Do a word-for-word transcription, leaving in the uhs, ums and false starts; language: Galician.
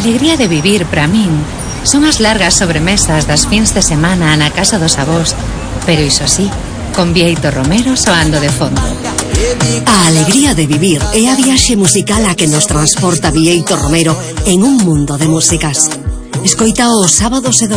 alegría de vivir, para min, son as largas sobremesas das fins de semana na casa dos avós, pero iso sí, con Bieito Romero soando de fondo. A alegría de vivir é a viaxe musical a que nos transporta Bieito Romero en un mundo de músicas. Escoita os sábados e